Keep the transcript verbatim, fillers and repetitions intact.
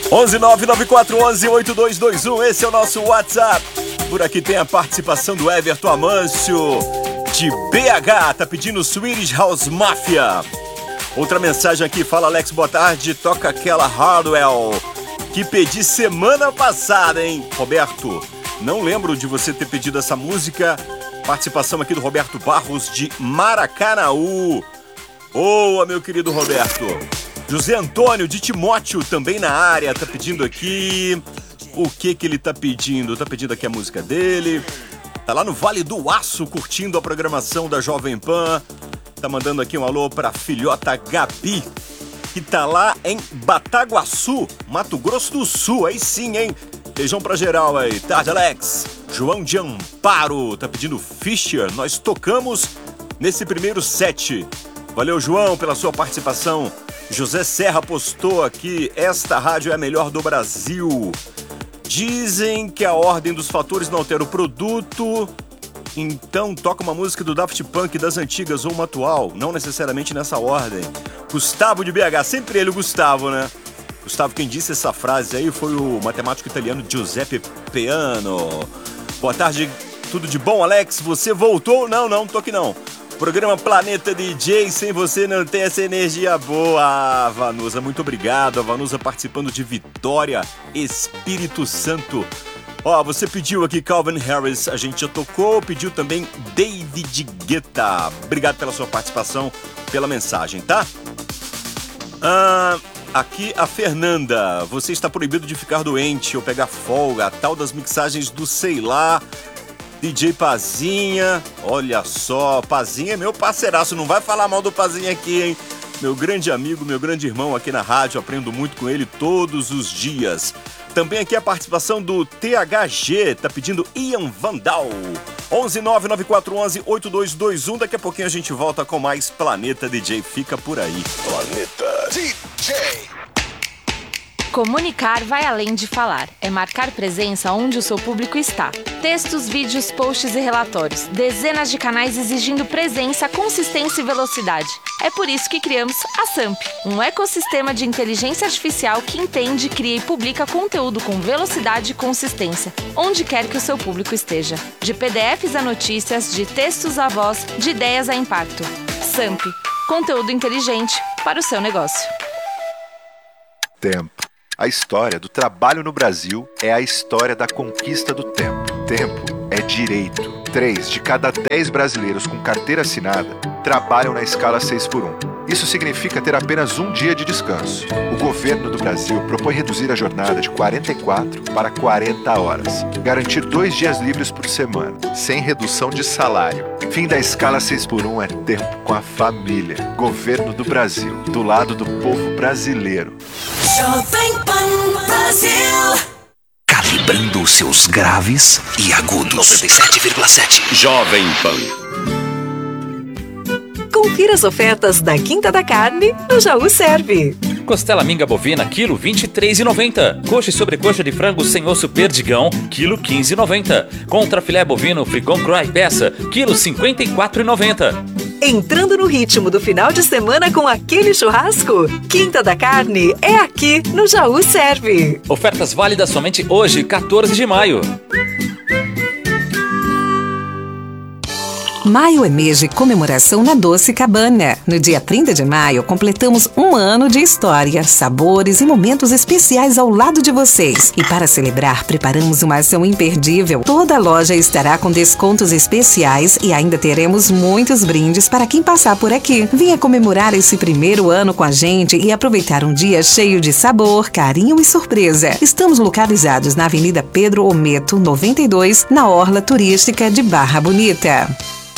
onze nove nove quatro um um oito dois dois um, esse é o nosso WhatsApp. Por aqui tem a participação do Everton Amâncio, de B H, tá pedindo Swedish House Mafia. Outra mensagem aqui, fala Alex, boa tarde, toca aquela Hardwell que pedi semana passada, hein? Roberto, não lembro de você ter pedido essa música. Participação aqui do Roberto Barros, de Maracanaú. Boa, meu querido Roberto. José Antônio de Timóteo, também na área, tá pedindo aqui... O que que ele tá pedindo? Tá pedindo aqui a música dele. Tá lá no Vale do Aço, curtindo a programação da Jovem Pan. Tá mandando aqui um alô pra filhota Gabi, que tá lá em Bataguaçu, Mato Grosso do Sul. Aí sim, hein? Beijão pra geral aí. Tarde, Alex. João de Amparo tá pedindo Fischer. Nós tocamos nesse primeiro set. Valeu, João, pela sua participação. José Serra postou aqui, esta rádio é a melhor do Brasil. Dizem que a ordem dos fatores não altera o produto, então toca uma música do Daft Punk das antigas ou uma atual, não necessariamente nessa ordem. Gustavo de B H, sempre ele o Gustavo, né? Gustavo, quem disse essa frase aí foi o matemático italiano Giuseppe Peano. Boa tarde, tudo de bom, Alex? Você voltou? Não, não, tô aqui não. Programa Planeta D J, sem você não tem essa energia boa. Ah, Vanusa, muito obrigado. A Vanusa participando de Vitória, Espírito Santo. Ó, você pediu aqui Calvin Harris, a gente já tocou. Pediu também David Guetta. Obrigado pela sua participação, pela mensagem, tá? Ah, aqui a Fernanda. Você está proibido de ficar doente ou pegar folga. A tal das mixagens do sei lá... D J Pazinha, olha só, Pazinha é meu parceiraço, não vai falar mal do Pazinha aqui, hein? Meu grande amigo, meu grande irmão aqui na rádio, aprendo muito com ele todos os dias. Também aqui a participação do T H G, tá pedindo Ian Vandal. onze nove nove quatro um um oito dois dois um, daqui a pouquinho a gente volta com mais Planeta D J, fica por aí. Planeta D J. Comunicar vai além de falar. É marcar presença onde o seu público está. Textos, vídeos, posts e relatórios. Dezenas de canais exigindo presença, consistência e velocidade. É por isso que criamos a Samp, um ecossistema de inteligência artificial que entende, cria e publica conteúdo com velocidade e consistência, onde quer que o seu público esteja. De P D Fs a notícias, de textos a voz, de ideias a impacto. Samp, conteúdo inteligente para o seu negócio. Tempo. A história do trabalho no Brasil é a história da conquista do tempo. Tempo é direito. Três de cada dez brasileiros com carteira assinada trabalham na escala seis por um. Isso significa ter apenas um dia de descanso. O governo do Brasil propõe reduzir a jornada de quarenta e quatro para quarenta horas. Garantir dois dias livres por semana, sem redução de salário. Fim da escala seis por um é tempo com a família. Governo do Brasil, do lado do povo brasileiro. Jovem Pan Brasil. Calibrando os seus graves e agudos. noventa e sete vírgula sete. Jovem Pan. Confira as ofertas da Quinta da Carne no Jaú Serve. Costela minga bovina, quilo vinte e três reais e noventa centavos. Coxa e sobrecoxa de frango sem osso perdigão, quilo quinze reais e noventa centavos. Contra filé bovino Frigon Cry peça, quilo cinquenta e quatro reais e noventa centavos. Entrando no ritmo do final de semana com aquele churrasco, Quinta da Carne é aqui no Jaú Serve. Ofertas válidas somente hoje, quatorze de maio. Maio é mês de comemoração na Doce Cabana. No dia trinta de maio, completamos um ano de história, sabores e momentos especiais ao lado de vocês. E para celebrar, preparamos uma ação imperdível. Toda a loja estará com descontos especiais e ainda teremos muitos brindes para quem passar por aqui. Venha comemorar esse primeiro ano com a gente e aproveitar um dia cheio de sabor, carinho e surpresa. Estamos localizados na Avenida Pedro Ometo, noventa e dois, na Orla Turística de Barra Bonita.